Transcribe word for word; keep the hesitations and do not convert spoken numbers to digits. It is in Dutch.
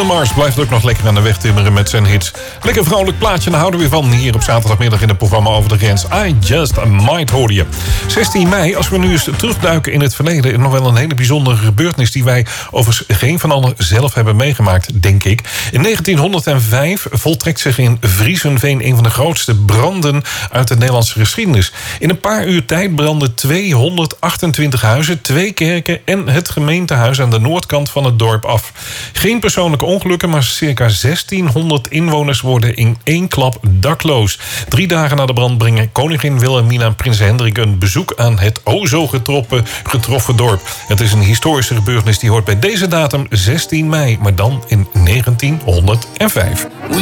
Mars blijft ook nog lekker aan de weg timmeren met zijn hits. Lekker vrolijk plaatje, daar houden we van. Hier op zaterdagmiddag in het programma Over de Grens. I Just Might hoorde je. zestien mei, als we nu eens terugduiken in het verleden... is nog wel een hele bijzondere gebeurtenis... die wij overigens geen van allen zelf hebben meegemaakt, denk ik. In negentienhonderdvijf voltrekt zich in Vriezenveen... een van de grootste branden uit de Nederlandse geschiedenis. In een paar uur tijd brandden tweehonderdachtentwintig huizen... twee kerken en het gemeentehuis aan de noordkant van het dorp af. Geen persoonlijke ongelukken, maar circa zestienhonderd inwoners worden in één klap dakloos. Drie dagen na de brand brengen koningin Wilhelmina en prins Hendrik een bezoek aan het o zo getroffen, getroffen dorp. Het is een historische gebeurtenis die hoort bij deze datum zestien mei, maar dan in negentienhonderdvijf.